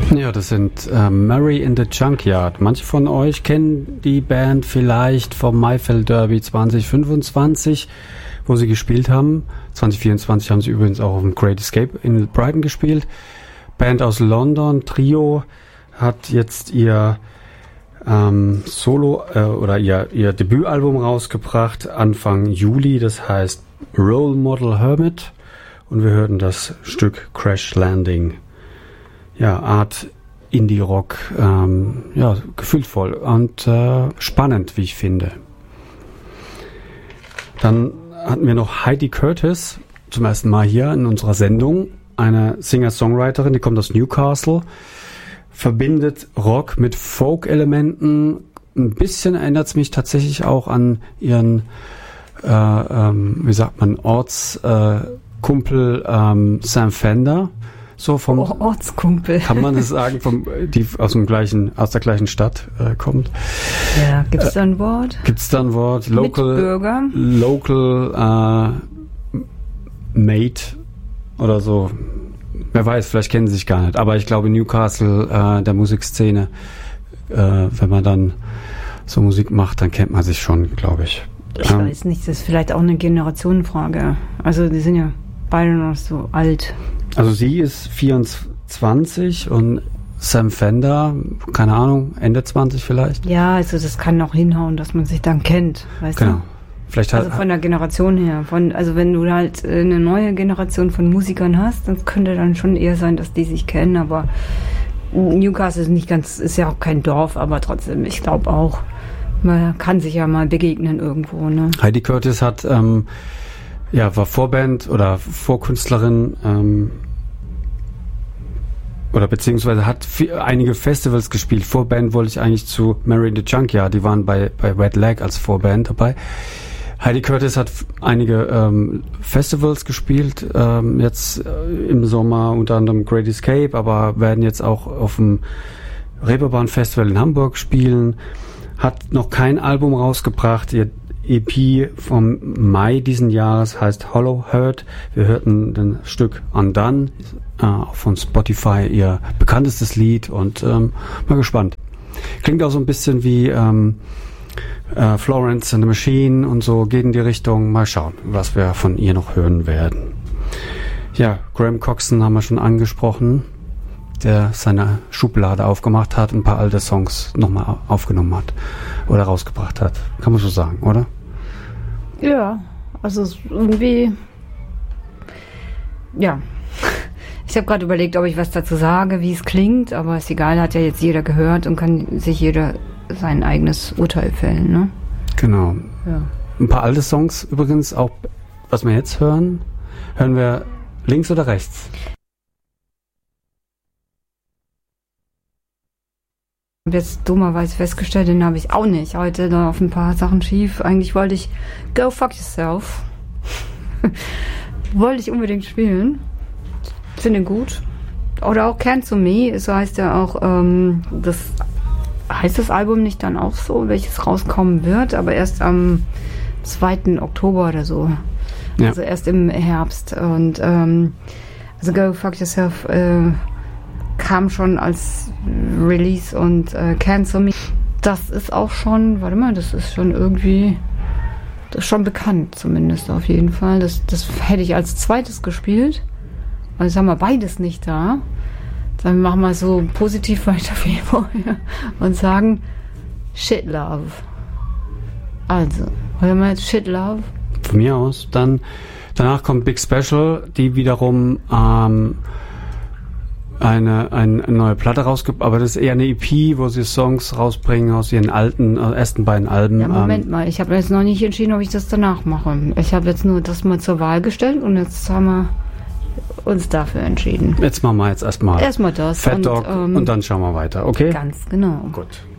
Ja, das sind Mary in the Junkyard. Manche von euch kennen die Band vielleicht vom Maifeld Derby 2025, wo sie gespielt haben. 2024 haben sie übrigens auch auf dem Great Escape in Brighton gespielt. Band aus London, Trio, hat jetzt ihr Solo oder ihr Debütalbum rausgebracht Anfang Juli. Das heißt Role Model Hermit. Und wir hörten das Stück Crash Landing. Ja, Art Indie-Rock, gefühlvoll und spannend, wie ich finde. Dann hatten wir noch Heidi Curtis, zum ersten Mal hier in unserer Sendung. Eine Singer-Songwriterin, die kommt aus Newcastle, verbindet Rock mit Folk-Elementen. Ein bisschen erinnert es mich tatsächlich auch an ihren, Ortskumpel Sam Fender. So vom Ortskumpel. Kann man das sagen, die aus der gleichen Stadt kommt. Ja, gibt's da ein Wort? Local Mate oder so. Wer weiß, vielleicht kennen sie sich gar nicht. Aber ich glaube, Newcastle, der Musikszene, wenn man dann so Musik macht, dann kennt man sich schon, glaube ich. Ich weiß nicht, das ist vielleicht auch eine Generationenfrage. Also die sind ja beide noch so alt. Also sie ist 24 und Sam Fender, keine Ahnung, Ende 20 vielleicht. Ja, also das kann auch hinhauen, dass man sich dann kennt, weißt du? Vielleicht also von der Generation her. Also wenn du halt eine neue Generation von Musikern hast, dann könnte dann schon eher sein, dass die sich kennen, aber Newcastle ist ja auch kein Dorf, aber trotzdem, ich glaube auch, man kann sich ja mal begegnen irgendwo, ne? Heidi Curtis hat, war Vorband oder Vorkünstlerin, oder beziehungsweise hat einige Festivals gespielt. Vorband wollte ich eigentlich zu Mary in the Junkyard, die waren bei Red Leg als Vorband dabei. Heidi Curtis hat einige Festivals gespielt, jetzt im Sommer unter anderem Great Escape, aber werden jetzt auch auf dem Reeperbahn Festival in Hamburg spielen. Hat noch kein Album rausgebracht. Ihr EP vom Mai diesen Jahres heißt Hollow Heart. Wir hörten das Stück Undone, von Spotify ihr bekanntestes Lied und mal gespannt. Klingt auch so ein bisschen wie Florence and the Machine und so, geht in die Richtung. Mal schauen, was wir von ihr noch hören werden. Ja, Graham Coxon haben wir schon angesprochen, der seine Schublade aufgemacht hat und ein paar alte Songs nochmal aufgenommen hat oder rausgebracht hat. Kann man so sagen, oder? Ja, also irgendwie, ja. Ich habe gerade überlegt, ob ich was dazu sage, wie es klingt, aber ist egal, hat ja jetzt jeder gehört und kann sich jeder sein eigenes Urteil fällen, ne? Genau. Ja. Ein paar alte Songs übrigens, auch was wir jetzt hören wir links oder rechts? Ich habe jetzt dummerweise festgestellt, den habe ich auch nicht. Heute da auf ein paar Sachen schief. Eigentlich wollte ich Go Fuck Yourself. Wollte ich unbedingt spielen. Finde ihn gut. Oder auch Cancel Me, so heißt ja auch, heißt das Album nicht dann auch so, welches rauskommen wird, aber erst am 2. Oktober oder so. Ja. Also erst im Herbst. Und also Go Fuck Yourself kam schon als Release und Cancel Me. Das ist auch schon, das ist schon bekannt zumindest auf jeden Fall. Das hätte ich als zweites gespielt. Also haben wir beides nicht da. Dann machen wir so positiv weiter wie vorher und sagen Shit Love. Also, hören wir jetzt Shit Love? Von mir aus. Danach kommt Big Special, die wiederum eine neue Platte rausgibt, aber das ist eher eine EP, wo sie Songs rausbringen aus ihren ersten beiden Alben. Ja, Moment mal, ich habe jetzt noch nicht entschieden, ob ich das danach mache. Ich habe jetzt nur das mal zur Wahl gestellt und jetzt haben wir uns dafür entschieden. Jetzt machen wir erstmal das. Fat Dog und dann schauen wir weiter, okay? Ganz genau. Gut.